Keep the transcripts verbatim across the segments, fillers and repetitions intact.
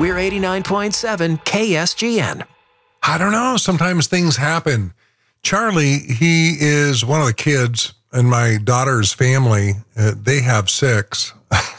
We're eighty-nine point seven K S G N. I don't know. Sometimes things happen. Charlie, he is one of the kids in my daughter's family. Uh, they have six.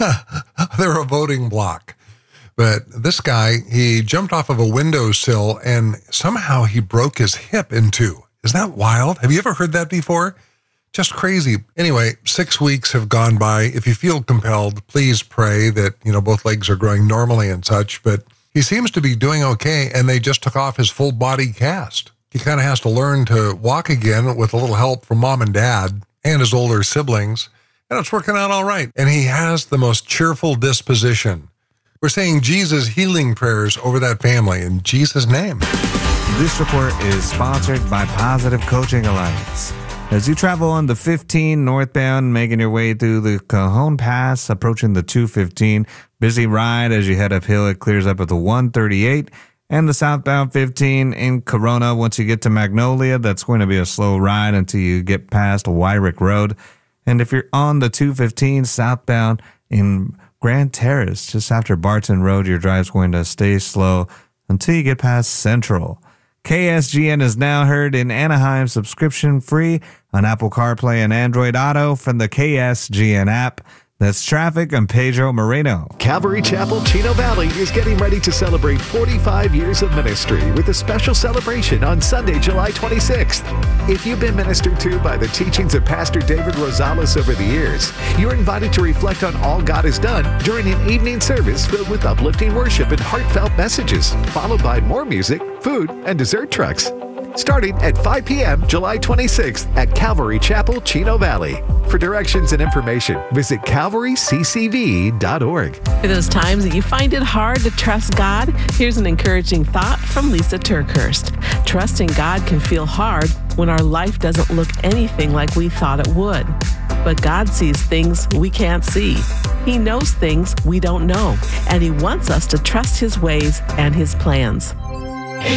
They're a voting block. But this guy, he jumped off of a windowsill and somehow he broke his hip in two. Isn't that wild? Have you ever heard that before? Just crazy. Anyway, six weeks have gone by. If you feel compelled, please pray that, you know, both legs are growing normally and such. But he seems to be doing okay, and they just took off his full body cast. He kind of has to learn to walk again with a little help from mom and dad and his older siblings. And it's working out all right. And he has the most cheerful disposition. We're saying Jesus healing prayers over that family in Jesus' name. This report is sponsored by Positive Coaching Alliance. As you travel on the fifteen northbound, making your way through the Cajon Pass, approaching the two fifteen, busy ride as you head uphill, it clears up at the one thirty-eight, and the southbound fifteen in Corona. Once you get to Magnolia, that's going to be a slow ride until you get past Wyrick Road. And if you're on the two fifteen southbound in Grand Terrace, just after Barton Road, your drive's going to stay slow until you get past Central. K S G N is now heard in Anaheim subscription free on Apple CarPlay and Android Auto from the K S G N app. That's Traffic and Pedro Moreno. Calvary Chapel, Chino Valley is getting ready to celebrate forty-five years of ministry with a special celebration on Sunday, July twenty-sixth. If you've been ministered to by the teachings of Pastor David Rosales over the years, you're invited to reflect on all God has done during an evening service filled with uplifting worship and heartfelt messages, followed by more music, food, and dessert trucks. Starting at five p.m. July twenty-sixth at Calvary Chapel, Chino Valley. For directions and information, visit calvary c c v dot org. For those times that you find it hard to trust God, here's an encouraging thought from Lisa Turkhurst. Trusting God can feel hard when our life doesn't look anything like we thought it would. But God sees things we can't see. He knows things we don't know, and He wants us to trust His ways and His plans.